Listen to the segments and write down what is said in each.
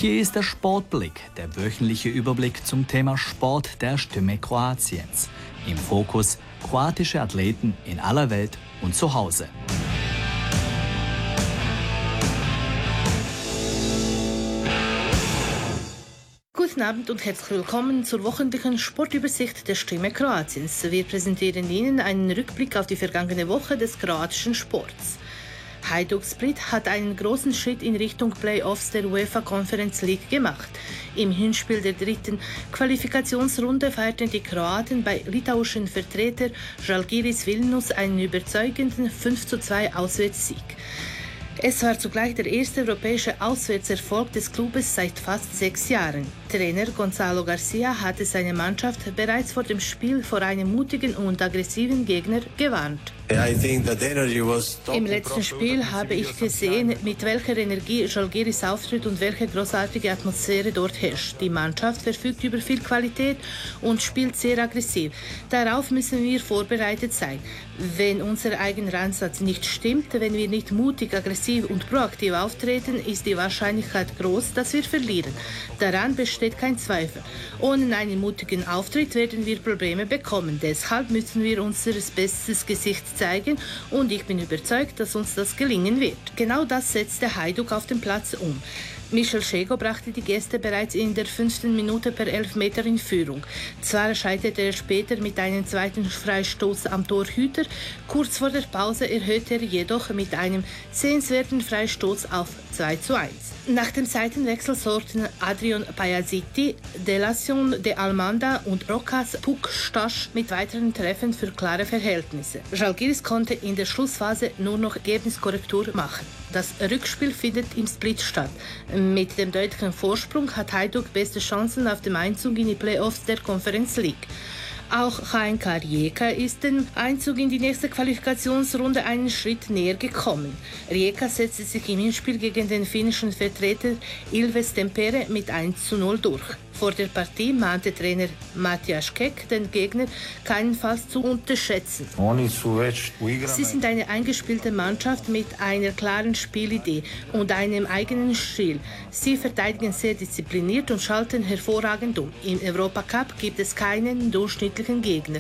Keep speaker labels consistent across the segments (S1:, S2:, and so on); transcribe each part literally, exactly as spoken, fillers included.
S1: Hier ist der Sportblick, der wöchentliche Überblick zum Thema Sport der Stimme Kroatiens. Im Fokus kroatische Athleten in aller Welt und zu Hause.
S2: Guten Abend und herzlich willkommen zur wöchentlichen Sportübersicht der Stimme Kroatiens. Wir präsentieren Ihnen einen Rückblick auf die vergangene Woche des kroatischen Sports. Hajduk Split hat einen großen Schritt in Richtung Playoffs der UEFA Conference League gemacht. Im Hinspiel der dritten Qualifikationsrunde feierten die Kroaten bei litauischen Vertreter Žalgiris Vilnius einen überzeugenden fünf zu zwei Auswärtssieg. Es war zugleich der erste europäische Auswärtserfolg des Clubes seit fast sechs Jahren. Trainer Gonzalo Garcia hatte seine Mannschaft bereits vor dem Spiel vor einem mutigen und aggressiven Gegner gewarnt. Im letzten Spiel habe ich gesehen, mit welcher Energie Žalgiris auftritt und welche großartige Atmosphäre dort herrscht. Die Mannschaft verfügt über viel Qualität und spielt sehr aggressiv. Darauf müssen wir vorbereitet sein. Wenn unser eigener Ansatz nicht stimmt, wenn wir nicht mutig, aggressiv und proaktiv auftreten, ist die Wahrscheinlichkeit groß, dass wir verlieren. Daran besteht kein Zweifel. Ohne einen mutigen Auftritt werden wir Probleme bekommen. Deshalb müssen wir unser bestes Gesicht zeigen und ich bin überzeugt, dass uns das gelingen wird. Genau das setzte Hajduk auf dem Platz um. Michel Šego brachte die Gäste bereits in der fünften Minute per Elfmeter in Führung. Zwar scheiterte er später mit einem zweiten Freistoß am Torhüter, kurz vor der Pause erhöhte er jedoch mit einem sehenswerten Freistoß auf zwei zu eins. Nach dem Seitenwechsel sorgten Adrian Pajaziti, Delacion de Almanda und Rokas Pukstasch mit weiteren Treffen für klare Verhältnisse. Žalgiris konnte in der Schlussphase nur noch Ergebniskorrektur machen. Das Rückspiel findet im Split statt. Mit dem deutlichen Vorsprung hat Hajduk beste Chancen auf den Einzug in die Playoffs der Conference League. Auch H N K Rijeka ist dem Einzug in die nächste Qualifikationsrunde einen Schritt näher gekommen. Rijeka setzte sich im Hinspiel gegen den finnischen Vertreter Ilves Tampere mit eins zu null durch. Vor der Partie mahnte Trainer Matthias Kek den Gegner keinenfalls zu unterschätzen. Sie sind eine eingespielte Mannschaft mit einer klaren Spielidee und einem eigenen Stil. Sie verteidigen sehr diszipliniert und schalten hervorragend um. Im Europacup gibt es keinen durchschnittlichen Gegner.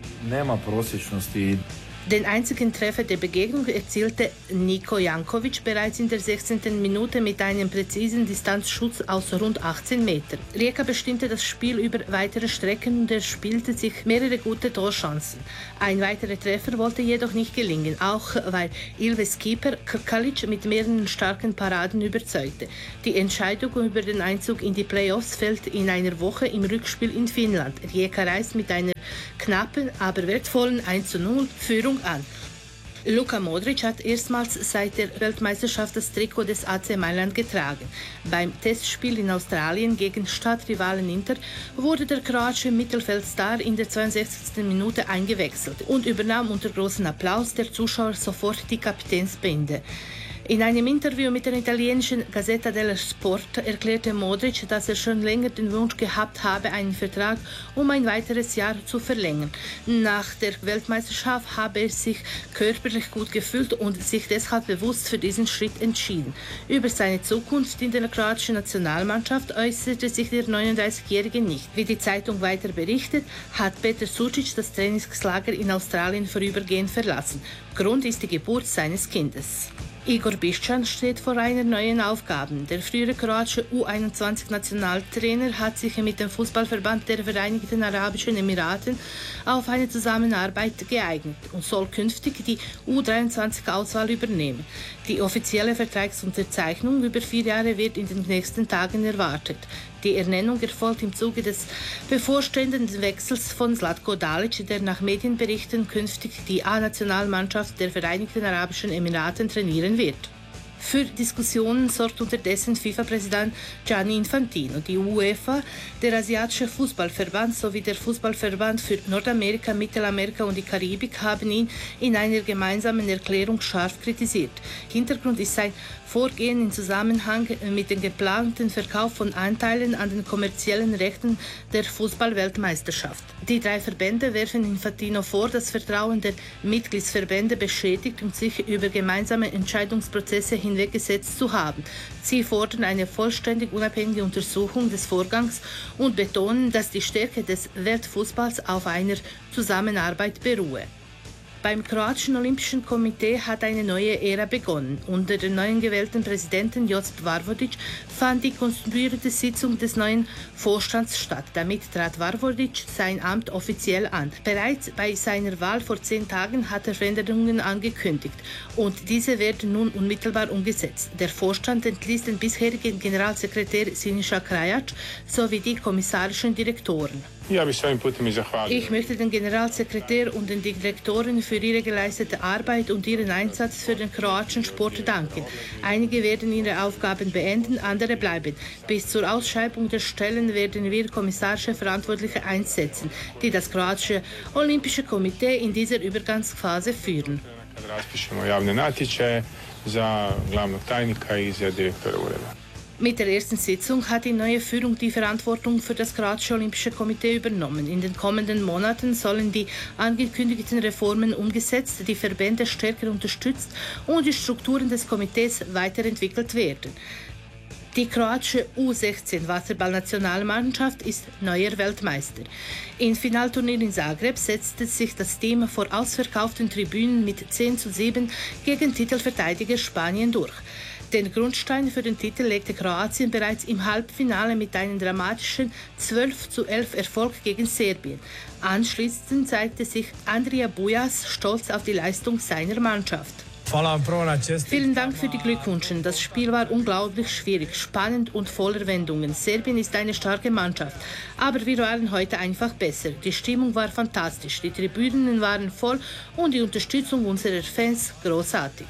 S2: Den einzigen Treffer der Begegnung erzielte Niko Jankovic bereits in der sechzehnten Minute mit einem präzisen Distanzschuss aus rund achtzehn Metern. Rijeka bestimmte das Spiel über weitere Strecken und erspielte sich mehrere gute Torchancen. Ein weiterer Treffer wollte jedoch nicht gelingen, auch weil Ilves Keeper Krkalic mit mehreren starken Paraden überzeugte. Die Entscheidung über den Einzug in die Playoffs fällt in einer Woche im Rückspiel in Finnland. Rijeka reist mit einer knappen, aber wertvollen eins zu null Führung an. Luka Modric hat erstmals seit der Weltmeisterschaft das Trikot des A C Mailand getragen. Beim Testspiel in Australien gegen Stadtrivalen Inter wurde der kroatische Mittelfeldstar in der zweiundsechzigsten Minute eingewechselt und übernahm unter großem Applaus der Zuschauer sofort die Kapitänsbinde. In einem Interview mit der italienischen Gazzetta dello Sport erklärte Modric, dass er schon länger den Wunsch gehabt habe, einen Vertrag um ein weiteres Jahr zu verlängern. Nach der Weltmeisterschaft habe er sich körperlich gut gefühlt und sich deshalb bewusst für diesen Schritt entschieden. Über seine Zukunft in der kroatischen Nationalmannschaft äußerte sich der neununddreißigjährige nicht. Wie die Zeitung weiter berichtet, hat Petar Sučić das Trainingslager in Australien vorübergehend verlassen. Grund ist die Geburt seines Kindes. Igor Bišćan steht vor einer neuen Aufgabe. Der frühere kroatische U einundzwanzig-Nationaltrainer hat sich mit dem Fußballverband der Vereinigten Arabischen Emiraten auf eine Zusammenarbeit geeignet und soll künftig die U dreiundzwanzig-Auswahl übernehmen. Die offizielle Vertragsunterzeichnung über vier Jahre wird in den nächsten Tagen erwartet. Die Ernennung erfolgt im Zuge des bevorstehenden Wechsels von Zlatko Dalic, der nach Medienberichten künftig die A-Nationalmannschaft der Vereinigten Arabischen Emiraten trainieren wird. Für Diskussionen sorgt unterdessen FIFA-Präsident Gianni Infantino. Die UEFA, der Asiatische Fußballverband sowie der Fußballverband für Nordamerika, Mittelamerika und die Karibik haben ihn in einer gemeinsamen Erklärung scharf kritisiert. Hintergrund ist sein Vorgehen im Zusammenhang mit dem geplanten Verkauf von Anteilen an den kommerziellen Rechten der Fußball-Weltmeisterschaft. Die drei Verbände werfen Infantino vor, das Vertrauen der Mitgliedsverbände beschädigt und sich über gemeinsame Entscheidungsprozesse hin hinweggesetzt zu haben. Sie fordern eine vollständig unabhängige Untersuchung des Vorgangs und betonen, dass die Stärke des Weltfußballs auf einer Zusammenarbeit beruhe. Beim kroatischen Olympischen Komitee hat eine neue Ära begonnen. Unter dem neuen gewählten Präsidenten Josip Varvodic fand die konstituierte Sitzung des neuen Vorstands statt. Damit trat Varvodic sein Amt offiziell an. Bereits bei seiner Wahl vor zehn Tagen hat er Veränderungen angekündigt und diese werden nun unmittelbar umgesetzt. Der Vorstand entließ den bisherigen Generalsekretär Siniša Krajac sowie die kommissarischen Direktoren. Ich möchte den Generalsekretär und den Direktoren für ihre geleistete Arbeit und ihren Einsatz für den kroatischen Sport danken. Einige werden ihre Aufgaben beenden, andere bleiben. Bis zur Ausschreibung der Stellen werden wir kommissarische Verantwortliche einsetzen, die das kroatische Olympische Komitee in dieser Übergangsphase führen. Mit der ersten Sitzung hat die neue Führung die Verantwortung für das kroatische Olympische Komitee übernommen. In den kommenden Monaten sollen die angekündigten Reformen umgesetzt, die Verbände stärker unterstützt und die Strukturen des Komitees weiterentwickelt werden. Die kroatische U sechzehn Wasserballnationalmannschaft ist neuer Weltmeister. Im Finalturnier in Zagreb setzte sich das Team vor ausverkauften Tribünen mit zehn zu sieben gegen Titelverteidiger Spanien durch. Den Grundstein für den Titel legte Kroatien bereits im Halbfinale mit einem dramatischen zwölf zu elf Erfolg gegen Serbien. Anschließend zeigte sich Andrija Bujas stolz auf die Leistung seiner Mannschaft. Vielen Dank für die Glückwünsche. Das Spiel war unglaublich schwierig, spannend und voller Wendungen. Serbien ist eine starke Mannschaft, aber wir waren heute einfach besser. Die Stimmung war fantastisch, die Tribünen waren voll und die Unterstützung unserer Fans großartig.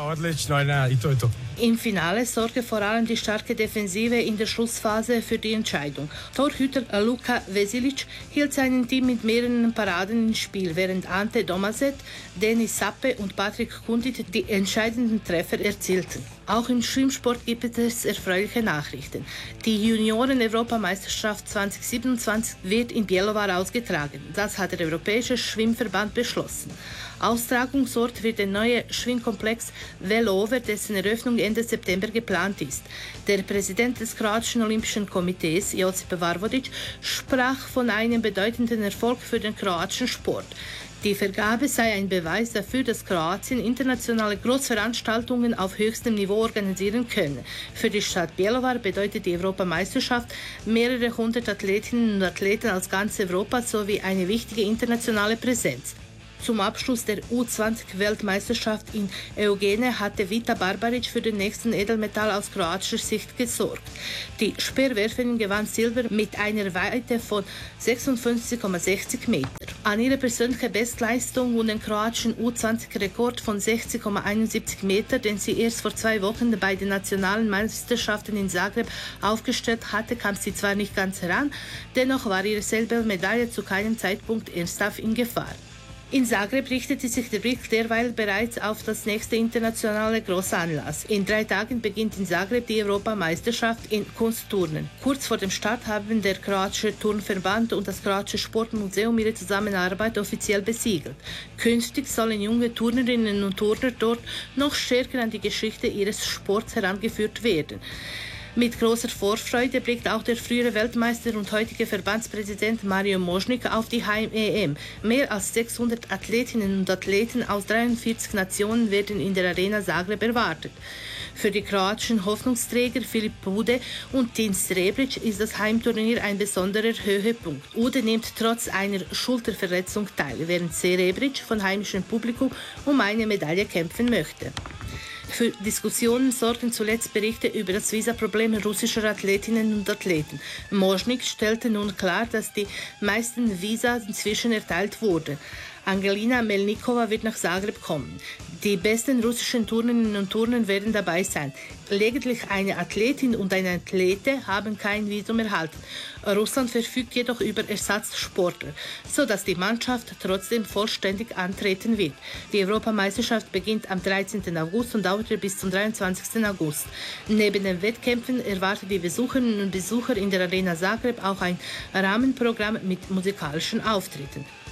S2: Im Finale sorgte vor allem die starke Defensive in der Schlussphase für die Entscheidung. Torhüter Luka Veselic hielt sein Team mit mehreren Paraden ins Spiel, während Ante Domazet, Denis Sappe und Patrick Kundit die entscheidenden Treffer erzielten. Auch im Schwimmsport gibt es erfreuliche Nachrichten. Die Junioren-Europameisterschaft zwanzig siebenundzwanzig wird in Bjelovar ausgetragen. Das hat der Europäische Schwimmverband beschlossen. Austragungsort wird der neue Schwimmkomplex Velover, dessen Eröffnung Ende September geplant ist. Der Präsident des kroatischen Olympischen Komitees, Josip Varvodic, sprach von einem bedeutenden Erfolg für den kroatischen Sport. Die Vergabe sei ein Beweis dafür, dass Kroatien internationale Großveranstaltungen auf höchstem Niveau organisieren könne. Für die Stadt Bjelovar bedeutet die Europameisterschaft mehrere hundert Athletinnen und Athleten aus ganz Europa sowie eine wichtige internationale Präsenz. Zum Abschluss der U zwanzig-Weltmeisterschaft in Eugene hatte Vita Barbaric für den nächsten Edelmetall aus kroatischer Sicht gesorgt. Die Speerwerferin gewann Silber mit einer Weite von sechsundfünfzig Komma sechzig Meter. An ihre persönliche Bestleistung und den kroatischen U zwanzig-Rekord von sechzig Komma einundsiebzig Meter, den sie erst vor zwei Wochen bei den nationalen Meisterschaften in Zagreb aufgestellt hatte, kam sie zwar nicht ganz heran, dennoch war ihre Silbermedaille zu keinem Zeitpunkt ernsthaft in Gefahr. In Zagreb richtete sich der Blick derweil bereits auf das nächste internationale Großanlass. In drei Tagen beginnt in Zagreb die Europameisterschaft in Kunstturnen. Kurz vor dem Start haben der kroatische Turnverband und das kroatische Sportmuseum ihre Zusammenarbeit offiziell besiegelt. Künftig sollen junge Turnerinnen und Turner dort noch stärker an die Geschichte ihres Sports herangeführt werden. Mit großer Vorfreude blickt auch der frühere Weltmeister und heutige Verbandspräsident Mario Možnik auf die Heim-E M. Mehr als sechshundert Athletinnen und Athleten aus dreiundvierzig Nationen werden in der Arena Zagreb erwartet. Für die kroatischen Hoffnungsträger Filip Ude und Tin Srebric ist das Heimturnier ein besonderer Höhepunkt. Ude nimmt trotz einer Schulterverletzung teil, während Srebric von heimischem Publikum um eine Medaille kämpfen möchte. Für Diskussionen sorgen zuletzt Berichte über das Visaproblem russischer Athletinnen und Athleten. Možnik stellte nun klar, dass die meisten Visa inzwischen erteilt wurden. Angelina Melnikova wird nach Zagreb kommen. Die besten russischen Turnerinnen und Turner werden dabei sein. Lediglich eine Athletin und ein Athlete haben kein Visum erhalten. Russland verfügt jedoch über Ersatzsportler, sodass die Mannschaft trotzdem vollständig antreten wird. Die Europameisterschaft beginnt am dreizehnten August und dauert bis zum dreiundzwanzigsten August. Neben den Wettkämpfen erwarten die Besucherinnen und Besucher in der Arena Zagreb auch ein Rahmenprogramm mit musikalischen Auftritten.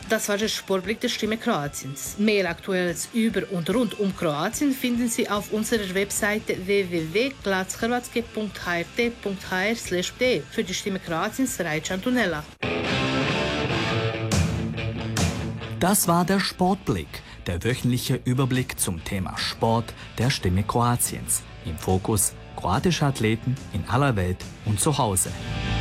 S2: Das war der Sportblick der Stimme Kroatiens. Mehr Aktuelles über und rund um Kroatien finden Sie auf unserer Webseite w w w punkt glashrvatske punkt h r t punkt h r slash d. Für die Stimme Kroatiens, Rajca Antonella.
S1: Das war der Sportblick, der wöchentliche Überblick zum Thema Sport der Stimme Kroatiens. Im Fokus kroatische Athleten in aller Welt und zu Hause.